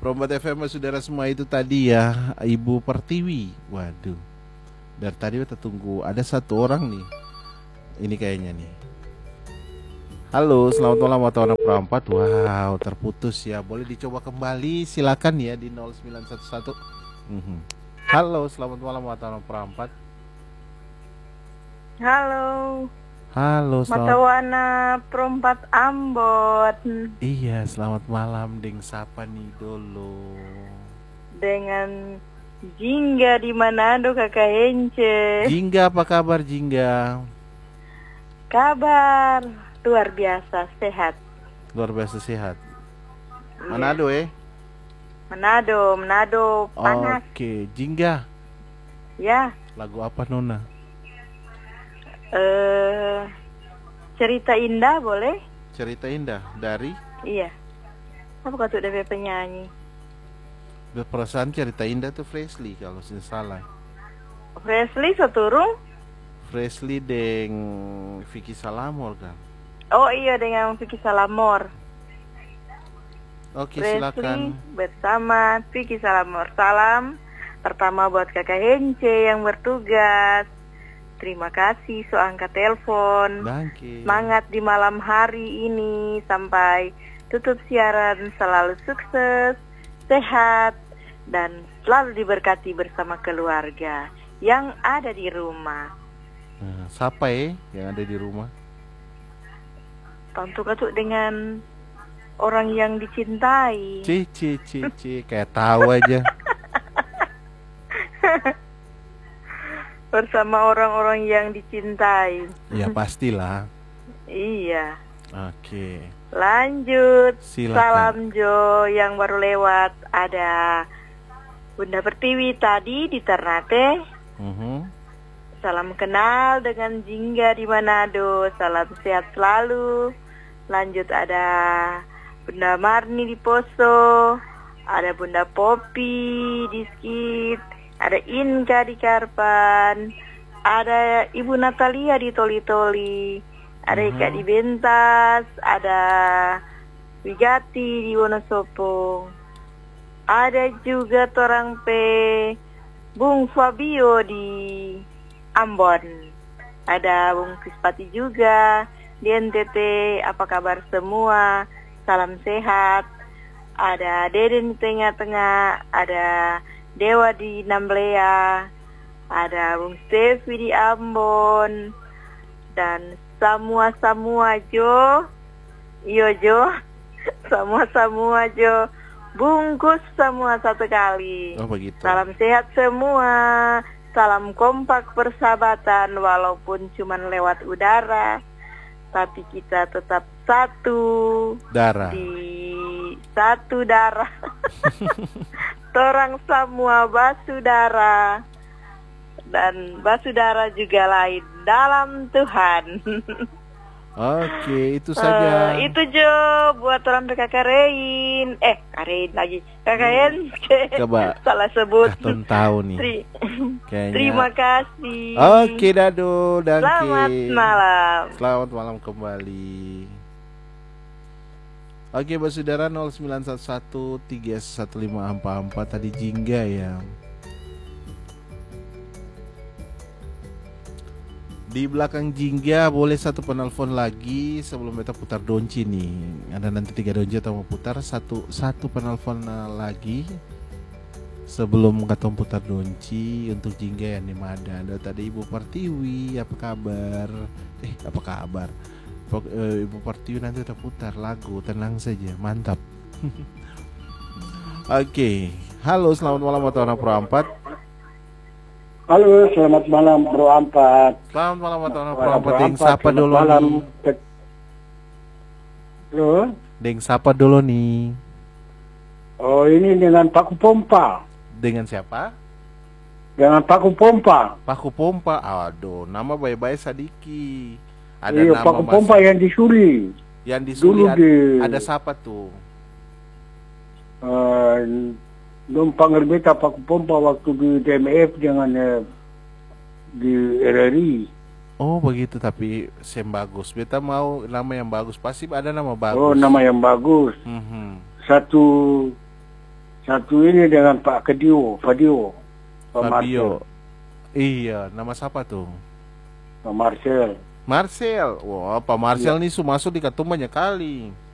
Perombat FM saudara semua itu tadi ya, Ibu Pertiwi. Waduh. Dari tadi kita tunggu ada satu orang nih. Ini kayaknya nih. Halo, selamat malam wartawan perempat. Wow, terputus ya. Boleh dicoba kembali, silakan ya di 0911. Halo, selamat malam wartawan perempat. Halo. Halo, selamat Matawana perempat Ambon. Iya, selamat malam Deng Sapa nih dulu. Dengan Jingga di Manado Kakak Hence. Jingga, apa kabar Jingga? Kabar luar biasa sehat. Luar biasa sehat. Manado Manado panas. Oke, Jingga. Ya. Lagu apa Nona? Cerita indah boleh? Cerita indah dari? Iya. Apa kata DP penyanyi? Perasaan cerita indah tuh Fresley kalau tidak salah. Fresley seturung? Fresley deng Vicky Salamor kan? Oh iya, dengan Vicky Salamor. Oke, Fresley silakan. bersama Vicky Salamor. Salam pertama buat Kakak Hence yang bertugas. Terima kasih so angkat telepon. Semangat di malam hari ini sampai tutup siaran, selalu sukses, sehat, dan selalu diberkati bersama keluarga yang ada di rumah. Nah, siapa yang ada di rumah? Tentu katuk dengan orang yang dicintai. Kayak tahu aja. Bersama orang-orang yang dicintai. Ya pastilah. Iya. Oke. Lanjut. Silakan. Salam Jo yang baru lewat. Ada Bunda Pertiwi tadi di Ternate. Salam kenal dengan Jingga di Manado. Salam sehat selalu. Lanjut ada Bunda Marni di Poso. Ada Bunda Popi di Skit. Ada Inka di Karpan, ada Ibu Natalia di Toli-Toli, ada Ika di Bentas, ada Wigati di Wonosobo, ada juga Torang Bung Fabio di Ambon, ada Bung Krispati juga di NTT. Apa kabar semua? Salam sehat. Ada Deden di tengah-tengah, ada Dewa di Namblea, ada Bung Stevi di Ambon, dan semua Jo, semua Jo, bungkus semua satu kali. Oh begitu. Salam sehat semua, salam kompak persahabatan walaupun cuman lewat udara, tapi kita tetap satu darah. Satu darah. Torang semua basudara, dan basudara juga lain dalam Tuhan. Oke, itu saja. Itu Jo buat orang Kakak Rein. Karein lagi. Kakak Hence. Coba. Salah sebut. Tahu nih. Terima kasih. Oke, Dado. Selamat malam. Selamat malam kembali. Oke, saudara 0911311544 tadi Jingga ya. Di belakang Jingga boleh satu penelpon lagi sebelum kita putar donci nih. Ada nanti 3 donci atau mau putar satu penelpon lagi sebelum kita putar donci untuk Jingga yang di Mada. Ada tadi Ibu Pertiwi, apa kabar? Apa kabar? Ibu Pertiwi nanti kita putar lagu, tenang saja, mantap. Oke. Halo, selamat malam wartawan Pro 4. Halo, selamat malam Pro 4. Selamat malam wartawan Pro 4. Deng sapa dulu nih. Halo. Deng sapa dulu nih. Oh, ini dengan Paku Pompa. Dengan siapa? Dengan Paku Pompa. Paku Pompa. Aduh, nama baik-baik Sadiki. Ada nama Paku Pompa yang disuli. Yang disuli ada siapa tuh? Numpang beta Paku Pompa waktu di DMF dengan di RRI. Oh begitu, tapi sem bagus. Beta mau nama yang bagus. Pasti ada nama bagus. Oh, nama yang bagus. Satu ini dengan Pak Kedio, Fadio. Fabio. Iya, nama siapa tuh? Pak Marcel. Marcel. Wah, Pak Marcel nih masuk di ketum banyak kali.